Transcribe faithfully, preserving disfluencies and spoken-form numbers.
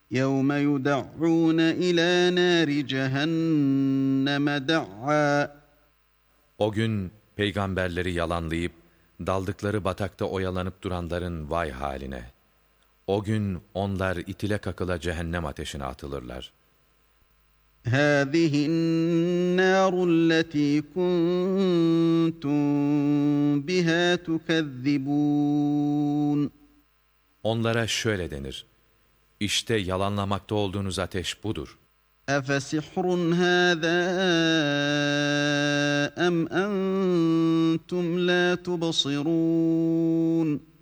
يَوْمَ يُدَعُّونَ إِلَى نَارِ جَهَنَّمَ دَعًّا. O gün peygamberleri yalanlayıp daldıkları batakta oyalanıp duranların vay haline. O gün onlar itile kakıla cehennem ateşine atılırlar. هَذِهِ النَّارُ الَّتِي كُنْتُمْ بِهَا تُكَذِّبُونَ. Onlara şöyle denir: İşte yalanlamakta olduğunuz ateş budur. اَفَسِحْرٌ هَذَا اَمْ اَنْتُمْ لَا تُبْصِرُونَ.